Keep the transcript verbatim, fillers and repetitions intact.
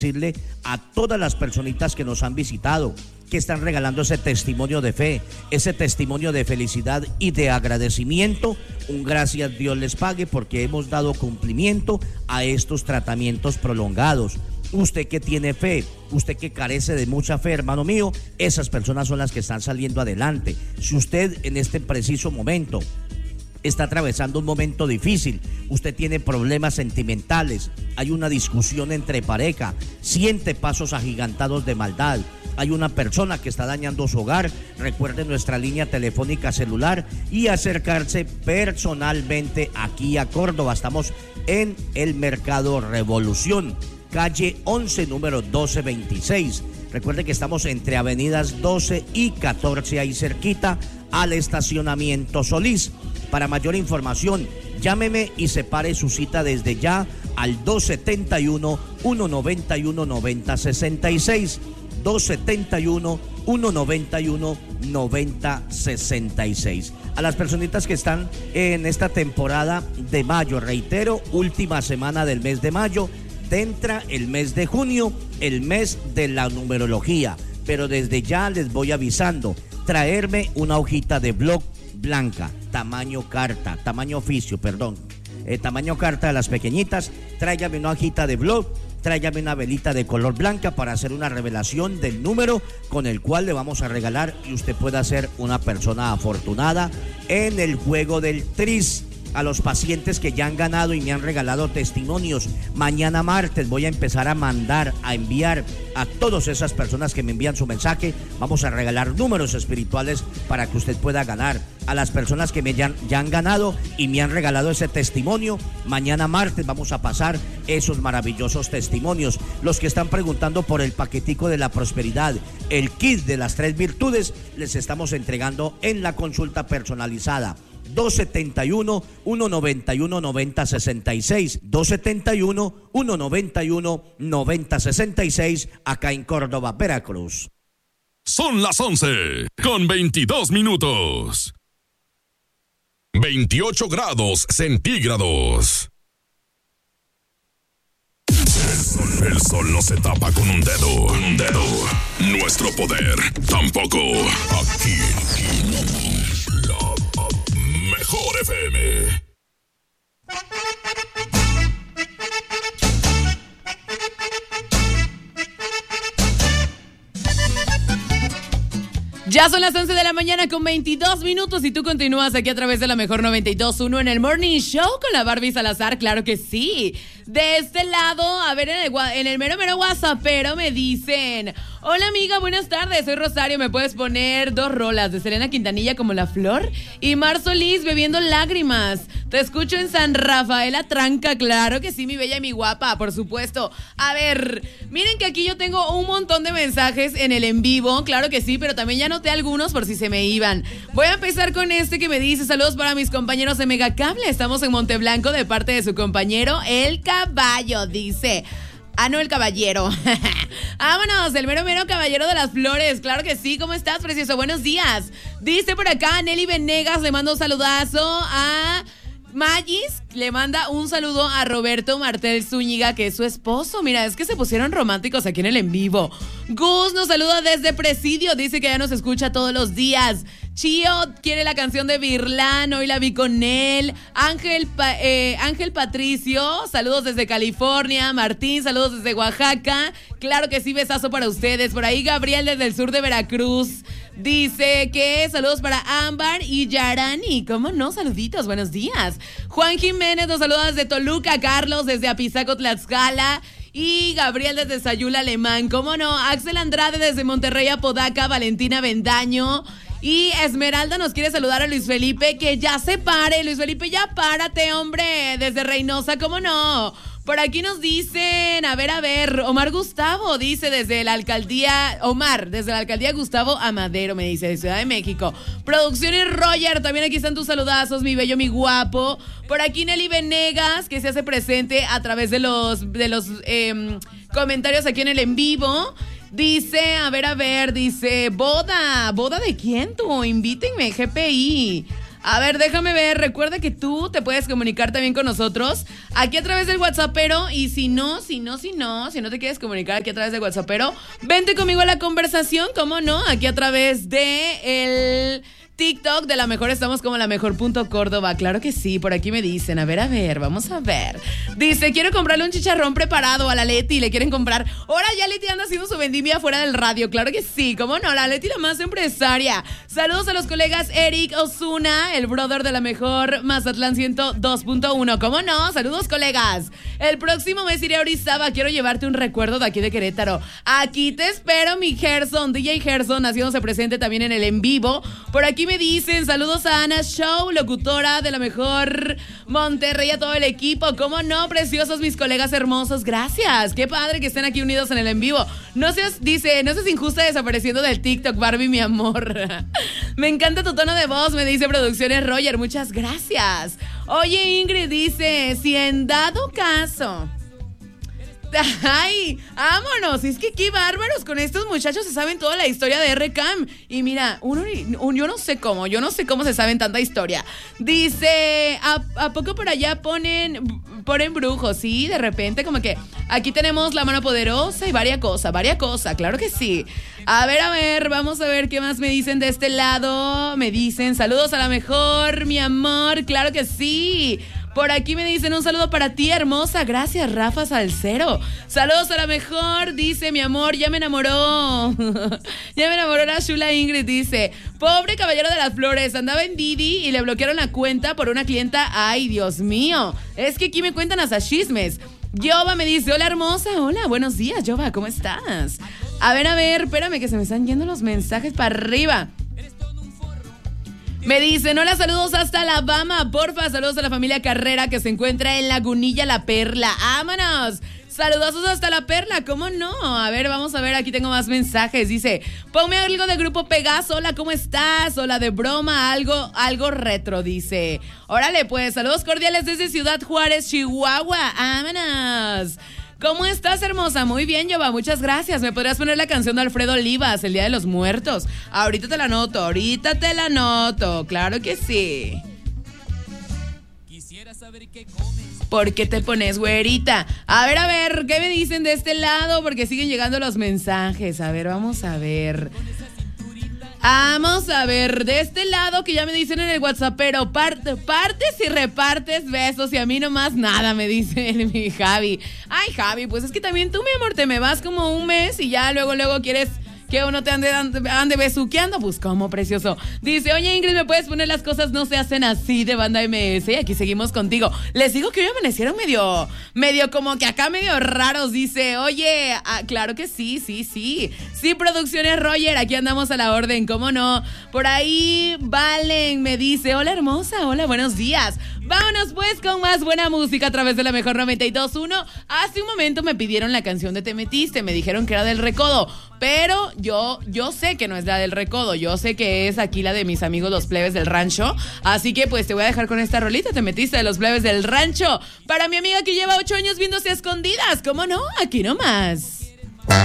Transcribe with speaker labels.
Speaker 1: decirle a todas las personitas que nos han visitado, que están regalando ese testimonio de fe, ese testimonio de felicidad y de agradecimiento. Un gracias Dios les pague porque hemos dado cumplimiento a estos tratamientos prolongados. Usted que tiene fe, usted que carece de mucha fe, hermano mío, esas personas son las que están saliendo adelante. Si usted en este preciso momento está atravesando un momento difícil, usted tiene problemas sentimentales, hay una discusión entre pareja, siente pasos agigantados de maldad, hay una persona que está dañando su hogar, recuerde nuestra línea telefónica celular y acercarse personalmente aquí a Córdoba. Estamos en el Mercado Revolución, calle once, número doce veintiséis. Recuerde que estamos entre avenidas doce y catorce, ahí cerquita al estacionamiento Solís. Para mayor información, llámeme y separe su cita desde ya al dos setenta y uno, ciento noventa y uno, noventa sesenta y seis. dos setenta y uno, ciento noventa y uno, noventa sesenta y seis. A las personitas que están en esta temporada de mayo, reitero, última semana del mes de mayo, entra el mes de junio, el mes de la numerología. Pero desde ya les voy avisando, traerme una hojita de blog blanca, tamaño carta, tamaño oficio, perdón, eh, tamaño carta de las pequeñitas, tráigame una hojita de blog, tráigame una velita de color blanca para hacer una revelación del número con el cual le vamos a regalar y usted pueda ser una persona afortunada en el juego del tris. A los pacientes que ya han ganado y me han regalado testimonios, mañana martes voy a empezar a mandar, a enviar a todas esas personas que me envían su mensaje, vamos a regalar números espirituales para que usted pueda ganar. A las personas que me ya, ya han ganado y me han regalado ese testimonio, mañana martes vamos a pasar esos maravillosos testimonios. Los que están preguntando por el paquetico de la prosperidad, el kit de las tres virtudes, les estamos entregando en la consulta personalizada. dos setenta y uno, ciento noventa y uno, noventa sesenta y seis, dos setenta y uno, ciento noventa y uno, noventa sesenta y seis, acá en Córdoba, Veracruz.
Speaker 2: Son las once con veintidós minutos. veintiocho grados centígrados. El sol, el sol no se tapa con un dedo, con un dedo. Nuestro poder tampoco. Aquí, la Mejor F M.
Speaker 3: Ya son las once de la mañana con veintidós minutos y tú continúas aquí a través de la Mejor noventa y dos punto uno en el Morning Show con la Barbie Salazar, claro que sí. De este lado, a ver, en el, en el mero mero WhatsAppero me dicen: hola amiga, buenas tardes, soy Rosario, ¿me puedes poner dos rolas de Selena Quintanilla como La Flor? Y Mar Solís, Bebiendo Lágrimas. Te escucho en San Rafael Atranca, claro que sí, mi bella y mi guapa, por supuesto. A ver, miren que aquí yo tengo un montón de mensajes en el en vivo, claro que sí, pero también ya noté algunos por si se me iban. Voy a empezar con este que me dice: saludos para mis compañeros de Megacable, estamos en Monteblanco de parte de su compañero El Caballo, dice. Ah, no, el caballero. Vámonos, el mero mero caballero de las flores. Claro que sí, ¿cómo estás, precioso? Buenos días. Dice por acá Nelly Venegas, le mando un saludazo a Magis, le manda un saludo a Roberto Martel Zúñiga, que es su esposo. Mira, es que se pusieron románticos aquí en el en vivo. Gus nos saluda desde Presidio, dice que ya nos escucha todos los días. Chío quiere la canción de Virlán, hoy la vi con él. Ángel, pa, eh, Ángel Patricio, saludos desde California. Martín, saludos desde Oaxaca. Claro que sí, besazo para ustedes. Por ahí Gabriel desde el sur de Veracruz dice que saludos para Ámbar y Yarani. ¿Cómo no? Saluditos, buenos días. Juan Jiménez nos saluda desde Toluca. Carlos desde Apizaco, Tlaxcala. Y Gabriel desde Sayula, Alemán. ¿Cómo no? Axel Andrade desde Monterrey, Apodaca. Valentina Bendaño. Y Esmeralda nos quiere saludar a Luis Felipe, que ya se pare. Luis Felipe, ya párate, hombre, desde Reynosa, ¿cómo no? Por aquí nos dicen, a ver, a ver, Omar Gustavo dice desde la alcaldía, Omar, desde la alcaldía Gustavo Amadero, me dice, de Ciudad de México. Producciones Roger, también aquí están tus saludazos, mi bello, mi guapo. Por aquí Nelly Venegas, que se hace presente a través de los, de los eh, comentarios aquí en el en vivo. Dice, a ver, a ver, dice, boda, ¿boda de quién tú? Invítenme, G P I. A ver, déjame ver. Recuerda que tú te puedes comunicar también con nosotros aquí a través del WhatsAppero. Y si no, si no, si no, si no te quieres comunicar aquí a través del WhatsAppero, vente conmigo a la conversación, ¿cómo no? Aquí a través de el TikTok de La Mejor, estamos como La Mejor punto Córdoba. Claro que sí, por aquí me dicen. A ver, a ver, vamos a ver. Dice, quiero comprarle un chicharrón preparado a la Leti. Le quieren comprar. Ahora ya Leti anda haciendo su vendimia fuera del radio. Claro que sí, cómo no, la Leti la más empresaria. Saludos a los colegas Eric Osuna, el brother de La Mejor Mazatlán ciento dos punto uno. ¿Cómo no? Saludos, colegas. El próximo mes iré a Orizaba. Quiero llevarte un recuerdo de aquí de Querétaro. Aquí te espero, mi Gerson. D J Gerson, haciéndose presente también en el en vivo. Por aquí me dicen, saludos a Ana Show, locutora de La Mejor Monterrey, a todo el equipo. ¿Cómo no? Preciosos mis colegas hermosos. Gracias. Qué padre que estén aquí unidos en el en vivo. No seas, dice, no seas injusta desapareciendo del TikTok, Barbie, mi amor. Me encanta tu tono de voz, me dice Producciones Roger. Muchas gracias. Oye, Ingrid dice, si en dado caso... ¡Ay! ¡Vámonos! Es que qué bárbaros con estos muchachos, se saben toda la historia de R C A M. Y mira, uno, un, yo no sé cómo, yo no sé cómo se saben tanta historia. Dice, ¿a, a poco por allá ponen, ponen brujos? Sí, de repente como que aquí tenemos La Mano Poderosa y varias cosas, varias cosas, claro que sí. A ver, a ver, vamos a ver qué más me dicen de este lado. Me dicen, saludos a La Mejor, mi amor, claro que sí. Por aquí me dicen un saludo para ti, hermosa. Gracias, Rafa Salcero. Saludos a La Mejor, dice mi amor, ya me enamoró. Ya me enamoró la chula Ingrid, dice. Pobre caballero de las flores, andaba en Didi y le bloquearon la cuenta por una clienta. Ay, Dios mío. Es que aquí me cuentan hasta chismes. Yoba me dice, hola hermosa, hola, buenos días, Yoba, ¿cómo estás? A ver, a ver, espérame que se me están yendo los mensajes para arriba. Me dicen, hola, saludos hasta Alabama, porfa, saludos a la familia Carrera que se encuentra en Lagunilla, La Perla. ¡Vámonos! Saludos hasta La Perla, ¿cómo no? A ver, vamos a ver, aquí tengo más mensajes. Dice, ponme algo del grupo Pegaso, hola, ¿cómo estás? Hola, de broma, algo, algo retro, dice. Órale, pues, saludos cordiales desde Ciudad Juárez, Chihuahua. ¡Vámonos! ¿Cómo estás, hermosa? Muy bien, Yoba, muchas gracias. ¿Me podrías poner la canción de Alfredo Olivas, El Día de los Muertos? Ahorita te la anoto, ahorita te la anoto. Claro que sí. Quisiera saber qué comes. ¿Por qué te pones güerita? A ver, a ver, ¿qué me dicen de este lado? Porque siguen llegando los mensajes. A ver, vamos a ver. Vamos a ver, de este lado que ya me dicen en el WhatsApp, pero parte, partes y repartes besos y a mí nomás nada, me dice mi Javi. Ay, Javi, pues es que también tú, mi amor, te me vas como un mes y ya luego, luego quieres que uno te ande, ande, ande besuqueando. Pues como precioso. Dice, oye, Ingrid, ¿me puedes poner las cosas no se hacen así de Banda M S? Y aquí seguimos contigo. Les digo que hoy amanecieron medio, medio como que acá medio raros. Dice, oye, ah, claro que sí, sí, sí. Sí, Producciones Roger, aquí andamos a la orden, ¿cómo no? Por ahí, Valen me dice, hola hermosa, hola, buenos días. Vámonos pues con más buena música a través de La Mejor noventa y dos punto uno. Hace un momento me pidieron la canción de Te Metiste, me dijeron que era del Recodo, pero yo, yo sé que no es la del Recodo, yo sé que es aquí la de mis amigos los plebes del rancho, así que pues te voy a dejar con esta rolita, Te Metiste, de los plebes del rancho, para mi amiga que lleva ocho años viéndose a escondidas, ¿cómo no? Aquí nomás.